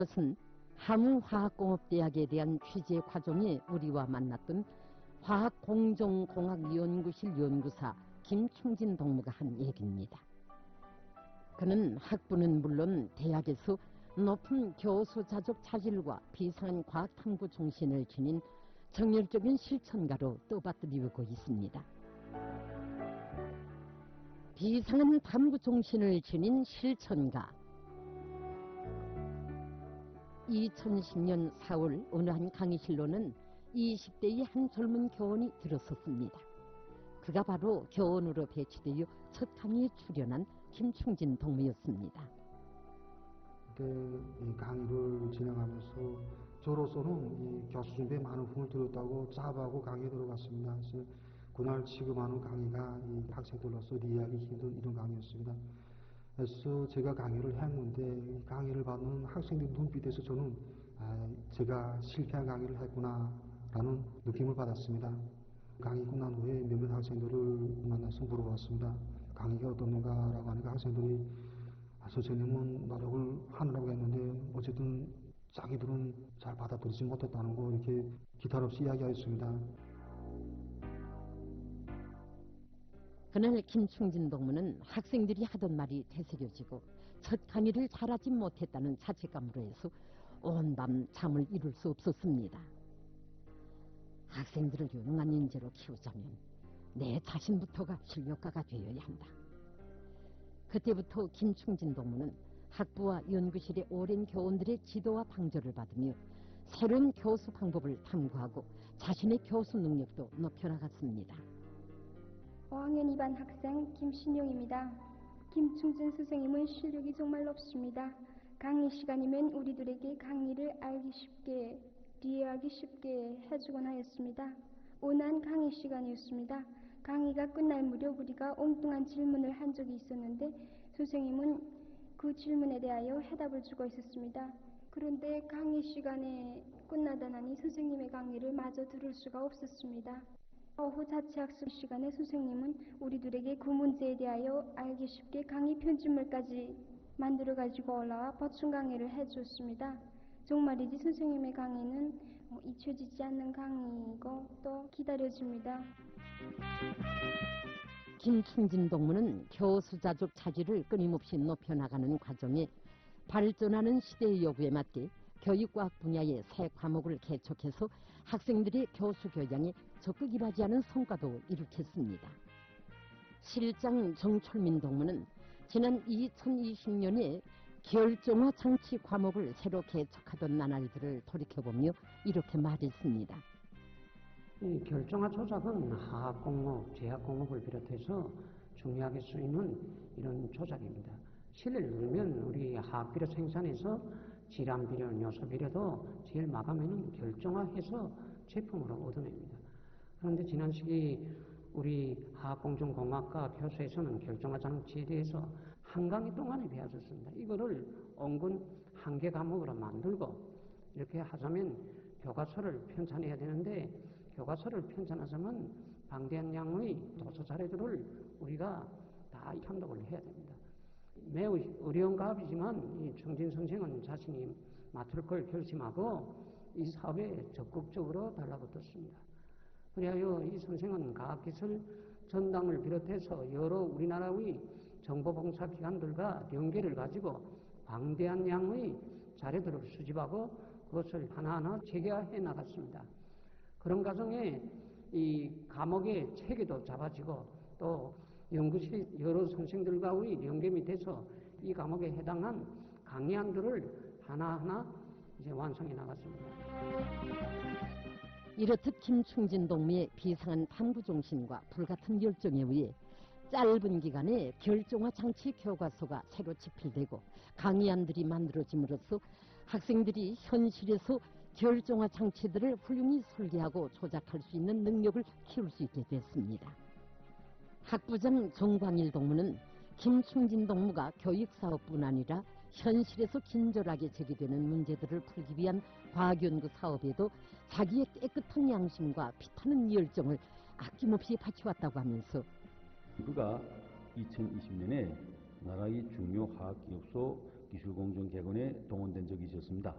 이것은 한국화학공업대학에 대한 취재 과정에 우리와 만났던 화학공정공학연구실 연구사 김충진 동무가 한 얘기입니다. 그는 학부는 물론 대학에서 높은 교수 자족 차질과 비상한 과학 탐구 정신을 지닌 정열적인 실천가로 떠받들이고 있습니다. 비상한 탐구 정신을 지닌 실천가. 2010년 4월 어느 한 강의실로는 20대의 한 젊은 교원이 들어섰습니다. 그가 바로 교원으로 배치되어 첫 강의에 출연한 김충진 동무였습니다. 그때 이 강의를 진행하면서 저로서는 이 교수 준비에 많은 품을 들였다고 짭하고 강의에 들어갔습니다. 그래서 그날 취급하는 강의가 이 학생들로서 이해하기 힘든 이런 강의였습니다. 그래서 제가 강의를 했는데 이 강의를 받는 학생들 눈빛에서 저는 제가 실패한 강의를 했구나라는 느낌을 받았습니다. 강의 끝난 후에 몇몇 학생들을 만나서 물어봤습니다. 강의가 어떻는가라고 하니까 학생들이 선생님은 노력을 하느라고 했는데 어쨌든 자기들은 잘 받아들이지 못했다는 거 이렇게 기탄 없이 이야기하였습니다. 그날 김충진 동무는 학생들이 하던 말이 되새겨지고 첫 강의를 잘하지 못했다는 자책감으로 해서 온 밤 잠을 이룰 수 없었습니다. 학생들을 유능한 인재로 키우자면 내 자신부터가 실력가가 되어야 한다. 그때부터 김충진 동무는 학부와 연구실의 오랜 교원들의 지도와 방조를 받으며 새로운 교수 방법을 탐구하고 자신의 교수 능력도 높여나갔습니다. 5학년 2반 학생 김신용입니다. 김충진 선생님은 실력이 정말 높습니다. 강의 시간이면 우리들에게 강의를 알기 쉽게, 이해하기 쉽게 해주곤 하였습니다. 온화한 강의 시간이었습니다. 강의가 끝날 무렵 우리가 엉뚱한 질문을 한 적이 있었는데 선생님은 그 질문에 대하여 해답을 주고 있었습니다. 그런데 강의 시간에 끝나다 나니 선생님의 강의를 마저 들을 수가 없었습니다. 오후 자체학습 시간에 선생님은 우리들에게 그 문제에 대하여 알기 쉽게 강의 편집물까지 만들어 가지고 올라와 보충 강의를 해주었습니다. 정말이지 선생님의 강의는 잊혀지지 않는 강의이고 또 기다려집니다. 김충진 동무는 교수 자족 차질을 끊임없이 높여나가는 과정에 발전하는 시대의 요구에 맞게 교육과학 분야의 새 과목을 개척해서 학생들의 교수 교양에 적극 일하지않은 성과도 이룩했습니다. 실장 정철민 동무는 지난 2020년에 결정화 장치 과목을 새로 개척하던 나날들을 돌이켜보며 이렇게 말했습니다. 이 결정화 조작은 화학공업, 제약공업을 비롯해서 중요하게 쓰이는 이런 조작입니다. 실을 들면 우리 화학비료 생산에서 질환비료, 요소비료도 제일 마감에는 결정화해서 제품으로 얻어냅니다. 그런데 지난 시기 우리 화학공정공학과 교수에서는 결정화 장치에 대해서 한 강의 동안에 배워줬습니다. 이거를 온건 한 개 과목으로 만들고 이렇게 하자면 교과서를 편찬해야 되는데 교과서를 편찬하자면 방대한 양의 도서 자료들을 우리가 다 탐독을 해야 됩니다. 매우 어려운 과업이지만 이 충진 선생은 자신이 맡을 걸 결심하고 이 사업에 적극적으로 달라붙었습니다. 그리하여 이 선생은 과학기술 전당을 비롯해서 여러 우리나라의 정보봉사기관들과 연계를 가지고 방대한 양의 자료들을 수집하고 그것을 하나하나 체계화해 나갔습니다. 그런 과정에 이 과목의 체계도 잡아지고 또 연구실 여러 선생들과의 연계 밑에서 이 과목에 해당한 강의안들을 하나하나 이제 완성해 나갔습니다. 이렇듯 김충진 동무의 비상한 탐구 정신과 불같은 열정에 의해 짧은 기간에 결정화 장치 교과서가 새로 집필되고 강의안들이 만들어짐으로써 학생들이 현실에서 결정화 장치들을 훌륭히 설계하고 조작할 수 있는 능력을 키울 수 있게 됐습니다. 학부장 정광일 동무는 김충진 동무가 교육사업뿐 아니라 현실에서 긴절하게 제기되는 문제들을 풀기 위한 과학연구 사업에도 자기의 깨끗한 양심과 피타는 열정을 아낌없이 바쳐왔다고 하면서 그가 2020년에 나라의 중요 화학기업소 기술공정 개건에 동원된 적이 있었습니다.